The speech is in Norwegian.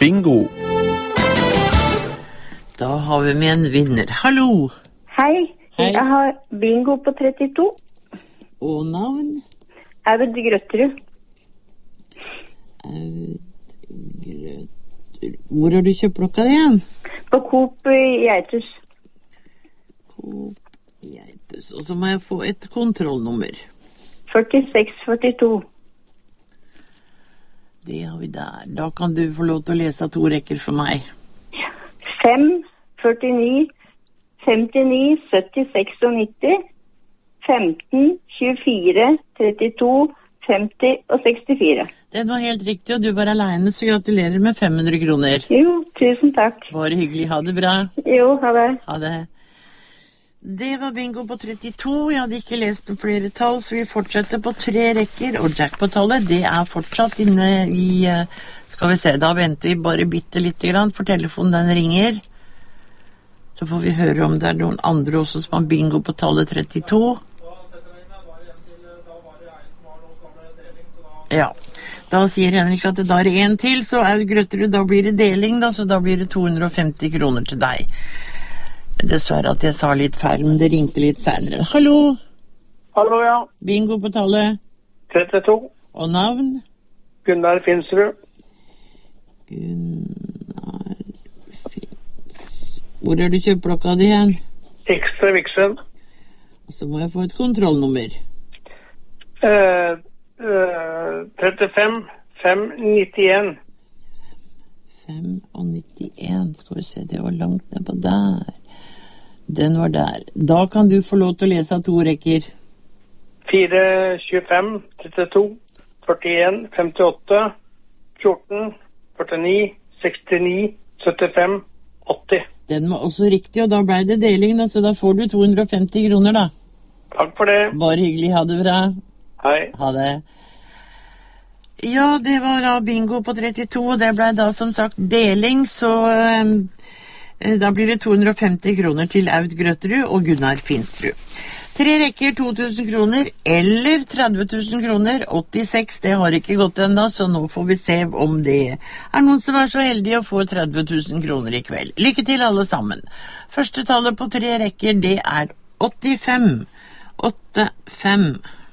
bingo. Da har vi med en vinner. Hallo! Hei, Hei. jeg har bingo på 32. Og navn? Aud Grøtterud. Hvor har du kjøpt klokka di igjen? På Coop i Geitus. Og så må jeg få et kontrollnummer. 4642. Det har vi der. Da kan du få lov til å lese 2 rekker for meg. 5, 49, 59, 76 og 90. 15, 24, 32, 50 og 64. Den var helt riktig, og du var alene, så gratulerer med 500 kroner. Jo, tusen takk. Bare hyggelig. Ha det bra. Jo, ha det. Ha det. Det var bingo på 32. Jeg hadde ikke lest noen flere tall, så vi fortsetter på 3 rekker. Og jackpot-tallet, det er fortsatt inne i... Skal vi se, da venter vi bare bitte lite grann, for telefonen den ringer. Så får vi høre om det er noen andre også som har bingo på tallet 32. Ja, da sier Henrik at da er det en til, så Grøtterud, da blir det deling da, så da blir det 250 kroner til deg. Dessverre at jeg sa litt feil, men det ringte litt senere. Hallo! Hallo, ja. Bingo på tallet? 32. Og navn? Gunnar Finsrud. Gunnar Hvor har du kjøpt klokka di hen? Ekstra Viksen. Så må jeg få et kontrollnummer. 35, 591. 591, skal vi se, det var langt ned på der. Den var der. Da kan du få lov til å lese 2 rekker. 4, 25, 32, 41, 58, 14, 49, 69, 75, 80. Den var også riktig, og da ble det deling, da, så da får du 250 kroner da. Takk for det. Bare hyggelig, ha det bra. Hei. Ha det. Ja, det var da bingo på 32, og det ble da som sagt deling, så da blir det 250 kroner til Aud Grøtterud og Gunnar Finsrud. 3 rekker 2000 kroner, eller 30 000 kroner, 86, det har ikke gått enda, så nå får vi se om det er noen som er så heldige å få 30 000 kroner i kveld. Lykke til alle sammen. Første tallet på 3 rekker, det er 85, 85.